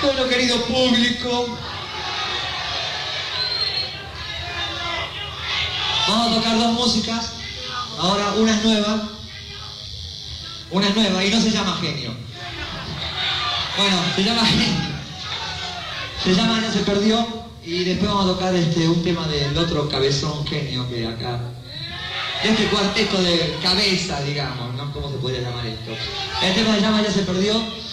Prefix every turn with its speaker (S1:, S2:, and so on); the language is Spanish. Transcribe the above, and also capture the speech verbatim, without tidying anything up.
S1: Bueno, querido público, vamos a tocar dos músicas. Ahora una es nueva, una es nueva y no se llama Genio. Bueno, se llama Genio. Se llama Ya se perdió y después vamos a tocar este, un tema del otro cabezón Genio que acá. Este cuarteto de cabeza, digamos, ¿no? ¿Cómo se podría llamar esto? El tema se llama Ya se perdió.